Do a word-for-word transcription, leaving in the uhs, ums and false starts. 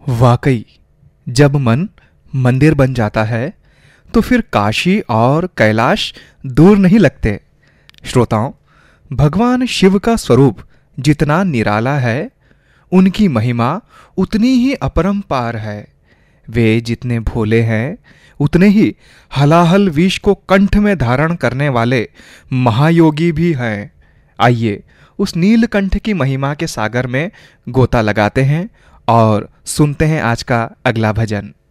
वाकई जब मन मंदिर बन जाता है तो फिर काशी और कैलाश दूर नहीं लगते। श्रोताओं, भगवान शिव का स्वरूप जितना निराला है, उनकी महिमा उतनी ही अपरंपार है। वे जितने भोले हैं, उतने ही हलाहल विष को कंठ में धारण करने वाले महायोगी भी हैं। आइए उस नीलकंठ की महिमा के सागर में गोता लगाते हैं और सुनते हैं आज का अगला भजन।